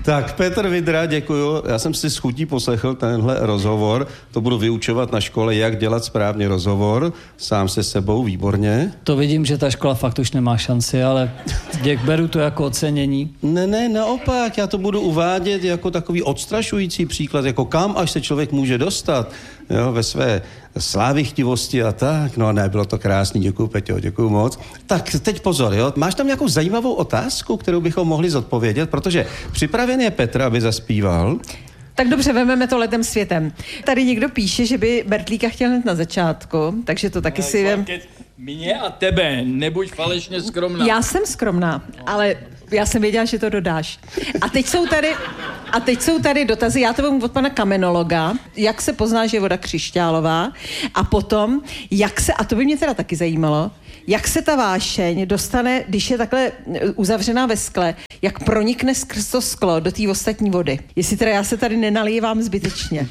Tak, Petr Vidra, děkuju. Já jsem si s chutí poslechl tenhle rozhovor. To budu vyučovat na škole, jak dělat správně rozhovor. Sám se sebou, výborně. To vidím, že ta škola fakt už nemá šanci, ale beru to jako ocenění. Ne, naopak, já to budu uvádět jako takový odstrašující příklad, jako kam až se člověk může dostat, jo, ve své slávichtivosti a tak. No ne, bylo to krásný, děkuju, Peťo, děkuju moc. Tak teď pozor, jo, máš tam nějakou zajímavou otázku, kterou bychom mohli zodpovědět, protože připraven je Petr, aby zaspíval. Tak dobře, vezmeme to letem světem. Tady někdo píše, že by Bertlíka chtěl hned na začátku, takže to taky si vem. Mně a tebe, nebuď falešně skromná. Já jsem skromná, ale já jsem věděla, že to dodáš. A teď jsou tady dotazy, já to vemu od pana kamenologa, jak se pozná, že je voda křišťálová, a potom, a to by mě teda taky zajímalo, jak se ta vášeň dostane, když je takhle uzavřená ve skle, jak pronikne skrz to sklo do té ostatní vody. Jestli teda já se tady nenalívám zbytečně.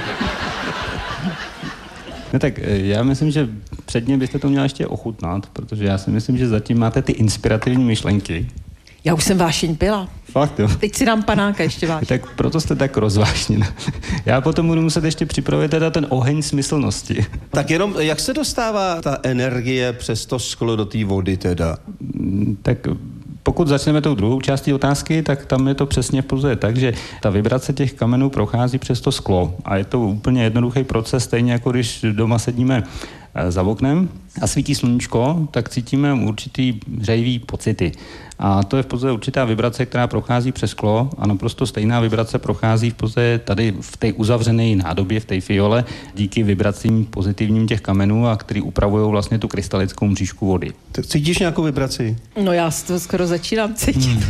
No tak já myslím, že předně byste to měla ještě ochutnat, protože já si myslím, že zatím máte ty inspirativní myšlenky. Já už jsem vášeň pila. Fakt, jo. Teď si dám panáka ještě vášeň. Tak proto jste tak rozvášněna. Já potom budu muset ještě připravit teda ten oheň smyslnosti. Tak jenom, jak se dostává ta energie přes to sklo do té vody teda? Tak pokud začneme tou druhou částí otázky, tak tam je to přesně v podstatě tak, že ta vibrace těch kamenů prochází přes to sklo a je to úplně jednoduchý proces, stejně jako když doma sedíme za oknem a svítí sluníčko, tak cítíme určitý hřejivý pocity. A to je v podstatě určitá vibrace, která prochází přes sklo a naprosto stejná vibrace prochází v podstatě tady v té uzavřené nádobě, v té fiole, díky vibracím pozitivním těch kamenů, a který upravují vlastně tu krystalickou mřížku vody. Cítíš nějakou vibraci? No já to skoro začínám cítit.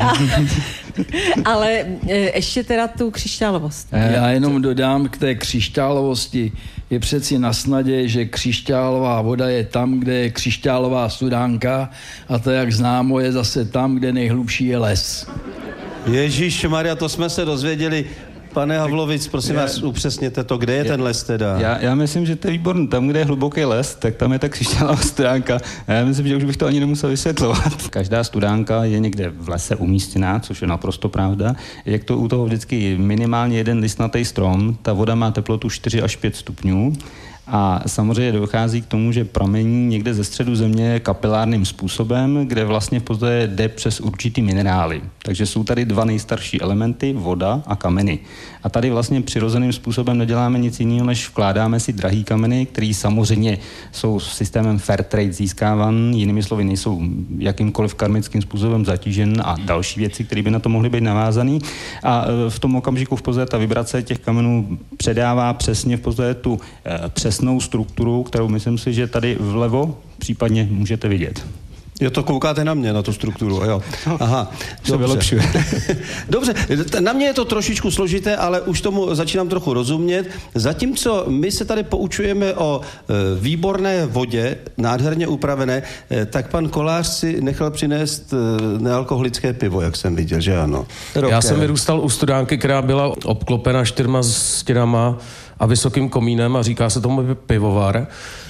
Ale ještě teda tu křišťálovost. Já jenom dodám k té křišťálovosti. Je přeci na snadě, že křišťálová voda je tam, kde je křišťálová studánka, a to, jak známo, je zase tam, kde nejhlubší je les. Ježíšmarja, to jsme se dozvěděli. Pane Havlovic, prosím vás, upřesněte to, kde je ten les teda? Já myslím, že to je výborný. Tam, kde je hluboký les, tak tam je ta křišťálová studánka. Já myslím, že už bych to ani nemusel vysvětlovat. Každá studánka je někde v lese umístěná, což je naprosto pravda. Jak to u toho vždycky minimálně jeden listnatý strom, ta voda má teplotu 4 až 5 stupňů. A samozřejmě dochází k tomu, že pramení někde ze středu země kapilárním způsobem, kde vlastně v podstatě jde přes určitý minerály. Takže jsou tady dva nejstarší elementy, voda a kameny. A tady vlastně přirozeným způsobem neděláme nic jiného, než vkládáme si drahý kameny, které samozřejmě jsou systémem fair trade získávan, jinými slovy nejsou jakýmkoliv karmickým způsobem zatížen, a další věci, které by na to mohly být navázané. A v tom okamžiku v podstatě ta vibrace těch kamenů předává přesně v podstatě tu přesnou strukturu, kterou myslím si, že tady vlevo případně můžete vidět. Jo, to koukáte na mě, na tu strukturu, jo. Aha, dobře. Dobře, na mě je to trošičku složité, ale už tomu začínám trochu rozumět. Zatímco my se tady poučujeme o výborné vodě, nádherně upravené, tak pan Kolář si nechal přinést nealkoholické pivo, jak jsem viděl, že ano. Já jsem vyrůstal u studánky, která byla obklopena 4 stěnama a vysokým komínem a říká se tomu pivovar.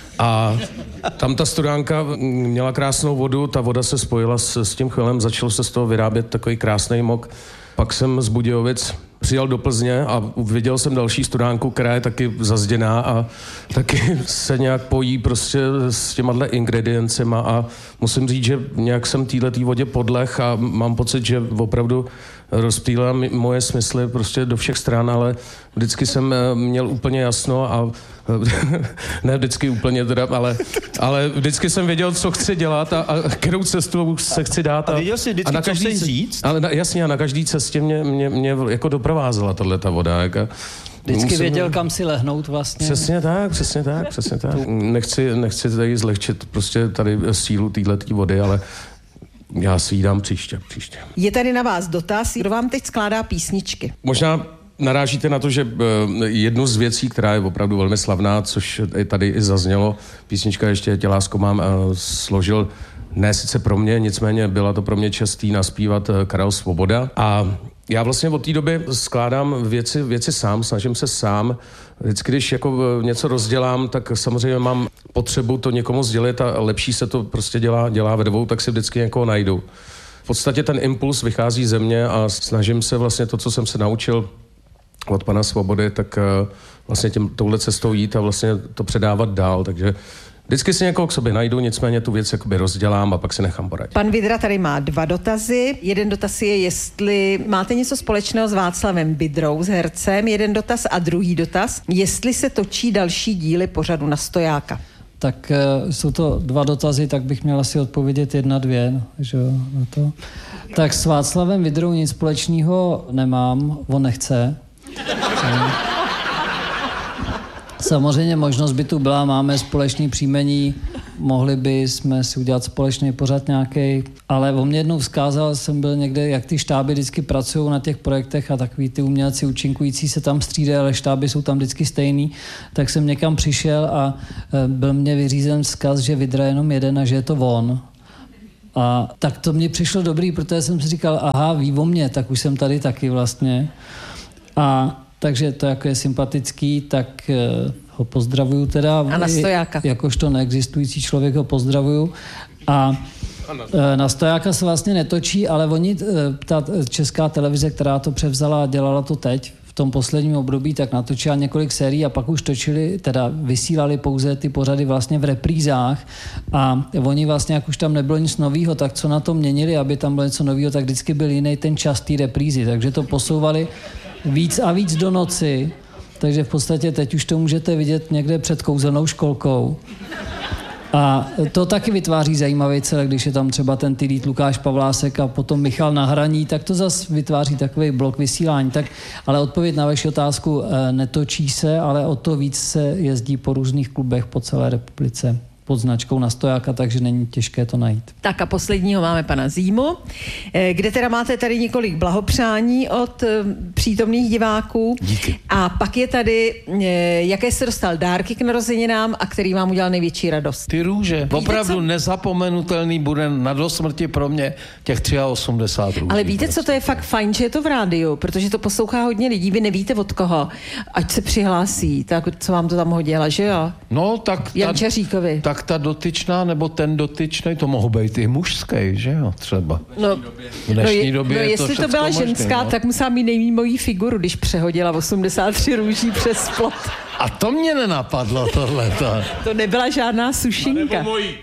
A tam ta studánka měla krásnou vodu, ta voda se spojila s tím chvilem, začalo se z toho vyrábět takový krásný mok. Pak jsem z Budějovic přijel do Plzně a viděl jsem další studánku, která je taky zazděná a taky se nějak pojí prostě s těmahle ingrediencema, a musím říct, že nějak jsem této vodě podleh a mám pocit, že opravdu rozptýlila moje smysly prostě do všech stran, ale vždycky jsem měl úplně jasno a ne vždycky úplně teda, ale vždycky jsem věděl, co chci dělat a kterou cestu se chci dát. A věděl jsi vždycky, co chceš říct? Jasně, a na každý cestě mě jako doprovázela tato voda. Vždycky věděl, kam si lehnout vlastně. Přesně tak. Nechci tady zlehčit prostě tady sílu této vody, ale já si ji dám příště. Je tady na vás dotaz, kdo vám teď skládá písničky? Možná narážíte na to, že jednu z věcí, která je opravdu velmi slavná, což tady i zaznělo, písnička Ještě tě lásko mám, složil ne sice pro mě, nicméně byla to pro mě čestí naspívat Karel Svoboda. A já vlastně od té doby skládám věci sám, snažím se sám. Vždycky, když jako něco rozdělám, tak samozřejmě mám potřebu to někomu sdělit a lepší se to prostě dělá ve dvou, tak si vždycky někoho najdu. podstatě ten impuls vychází ze mě a snažím se vlastně to, co jsem se naučil od pana Svobody, tak vlastně touhle cestou jít a vlastně to předávat dál, takže vždycky si někoho k sobě najdu, nicméně tu věc jakoby rozdělám a pak si nechám poradit. Pan Vydra tady má 2 dotazy. Jeden dotaz je, jestli máte něco společného s Václavem Vydrou, s hercem. Jeden dotaz a druhý dotaz, jestli se točí další díly pořadu Na stojáka. Tak jsou to 2 dotazy, tak bych měl asi odpovědět 1, 2, že na to. Tak s Václavem Vydrou nic společného nemám, on nechce. Samozřejmě možnost by tu byla, máme společný příjmení, mohli by jsme si udělat společný pořad nějaký, ale on mě jednou vzkázal, jsem byl někde, jak ty štáby vždycky pracují na těch projektech a takový ty umělci účinkující se tam střídají, ale štáby jsou tam vždycky stejný, tak jsem někam přišel a byl mě vyřízen vzkaz, že Vydra je jenom jeden a že je to on. A tak to mně přišlo dobrý, protože jsem si říkal, aha, ví o mě, tak už jsem tady taky vlastně. A takže to jako je sympatický, tak ho pozdravuju teda. A Na stojáka. Jakožto neexistující člověk ho pozdravuju. A Na stojáka se vlastně netočí, ale oni, ta česká televize, která to převzala a dělala to teď, v tom posledním období, tak natočila několik sérií a pak už točili, teda vysílali pouze ty pořady vlastně v reprízách a oni vlastně, jak už tam nebylo nic novýho, tak co na to měnili, aby tam bylo něco novýho, tak vždycky byl jiný ten čas té reprízy, takže to posouvali víc a víc do noci, takže v podstatě teď už to můžete vidět někde před kouzelnou školkou. A to taky vytváří zajímavý celek, když je tam třeba ten Tylít Lukáš Pavlásek a potom Michal na hraní, tak to zase vytváří takový blok vysílání. Tak, ale odpověď na vaši otázku, netočí se, ale o to víc se jezdí po různých klubech po celé republice pod značkou Na stojáka, takže není těžké to najít. Tak a posledního máme pana Zímu, kde teda máte tady několik blahopřání od přítomných diváků. Díky. A pak je tady, jaké jste dostal dárky k narozeninám a který vám udělal největší radost. Ty růže. Víte, opravdu co? Nezapomenutelný bude na dosmrti pro mě těch 83 růží. Ale víte, co to je fakt fajn, že je to v rádiu, protože to poslouchá hodně lidí, vy nevíte od koho, ať se přihlásí, tak co vám to tam hodila, že jo? No, tak Jan Čaříkovi. Tak ta dotyčná nebo ten dotyčný, to mohou být i mužský, že jo, třeba. V dnešní době je to jestli to byla všecko ženská, možný, no. tak musela mít nejmí mojí figuru, když přehodila 83 růží přes plot. A to mě nenapadlo, tohleto. To nebyla žádná sušinka.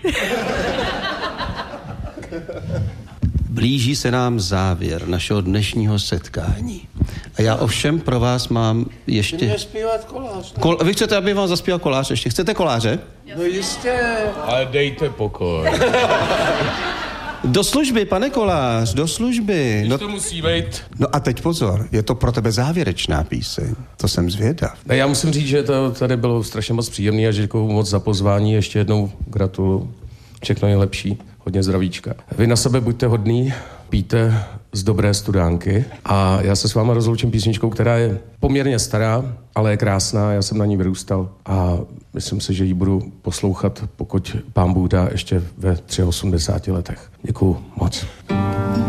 Blíží se nám závěr našeho dnešního setkání. A já ovšem pro vás mám ještě... Ty mě zpívat kolář. Vy chcete, aby vám zaspíval kolář ještě? Chcete koláře? No jistě. Ale dejte pokoj. Do služby, pane kolář, do služby. No, To musí být. no a teď pozor, je to pro tebe závěrečná píseň. To jsem zvědav. Ne, já musím říct, že to tady bylo strašně moc příjemný a že děkuju moc za pozvání. Ještě jednou gratuluju. Všechno nejlepší. Hodně zdravíčka. Vy na sebe buďte hodný, pijte z dobré studánky a já se s váma rozloučím písničkou, která je poměrně stará, ale je krásná. Já jsem na ní vyrůstal a myslím si, že ji budu poslouchat, pokud Pán Bůh dá ještě ve 83 letech. Děkuju moc.